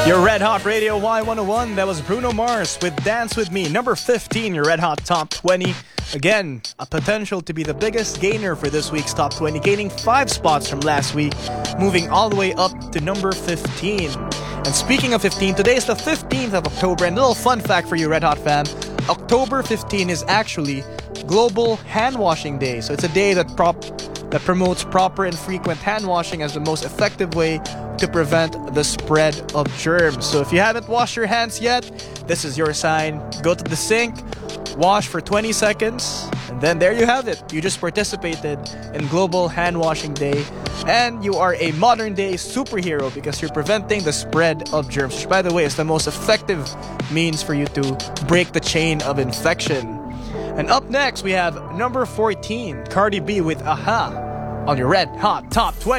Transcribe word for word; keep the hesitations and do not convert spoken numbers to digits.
Your Red Hot Radio Y one oh one, that was Bruno Mars with Dance With Me. Number fifteen, your Red Hot Top twenty. Again, a potential to be the biggest gainer for this week's Top twenty, gaining five spots from last week, moving all the way up to number fifteen. And speaking of fifteen, today is the fifteenth of October, and a little fun fact for you, Red Hot fam. October fifteenth is actually Global Hand Washing Day. So it's a day that prop that promotes proper and frequent hand washing as the most effective way to prevent the spread of germs. So if you haven't washed your hands yet, this is your sign. Go to the sink, wash for twenty seconds, and then there you have it. You just participated in Global Hand Washing Day, and you are a modern day superhero because you're preventing the spread of germs, which, by the way, is the most effective means for you to break the chain of infection. And up next, we have number fourteen, Cardi B with Aha, on your Red Hot Top twenty.